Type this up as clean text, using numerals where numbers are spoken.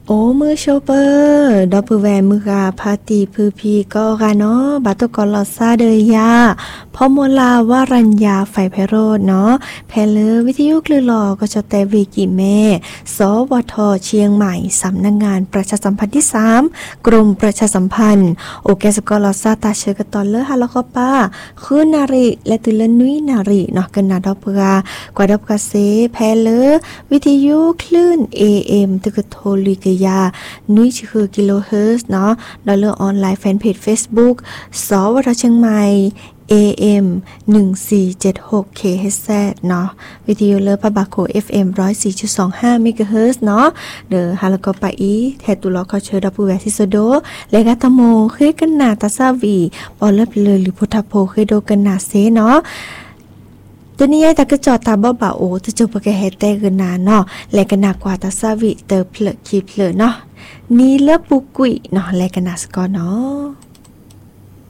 โอ้มือโชเปอร์ดอปือแวมือกาพาตีพือพีก็กาเนาะบาตกอลอซาเดยาพอมลาวารัญญาไฟไพโรจน์เนาะแพเลวิทยุคลือหลอก็จะแต่วีกิแม่สวทเชียงใหม่สำนักงานประชาสัมพันธ์ที่3กรมประชาสัมพันธ์โอแกสกอลอซาตาเชกตอนเลฮาลก็ป้าคือนาริและตุลนุยนาริเนาะกันนาดอปกากว่าดอปกาเซแพเลวิทยุคลื่น AM ตึกโทลิกยานุยคือกิโลเฮิรตซ์เนาะดอลเลอร์ออนไลน์แฟนเพจ Facebook สวทเชียงใหม่ AM 1476 kHz เนาะวิทยุเลอพะบาโค FM 104.25 MHz เนาะเด้อฮาแล้วก็ไปอีแทตุลอเขาเชิญดอปูแวซิโซโดและกาตะโมเคยกันนาตาซาวีปอเล็บเลยหรือพุทธโพเคยโดกันนาเซเนาะตัวนี้ยายตะกะจอตาบ่บ่าโอจะจบไปแก่เฮแต่กันนาเนาะและกันนากว่าตาซาวิเตอเพลคิเพลเนาะนี่เลิกปุกุยเนาะและกันนาสกอเนาะ